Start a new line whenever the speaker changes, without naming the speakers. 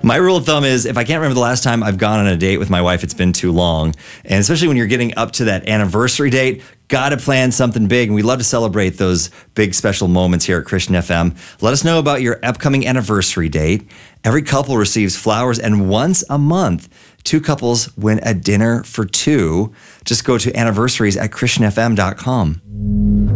My rule of thumb is if I can't remember the last time I've gone on a date with my wife, it's been too long. And especially when you're getting up to that anniversary date, got to plan something big. And we love to celebrate those big special moments here at Christian FM. Let us know about your upcoming anniversary date. Every couple receives flowers, and once a month, 2 couples win a dinner for 2. Just go to anniversaries@christianfm.com.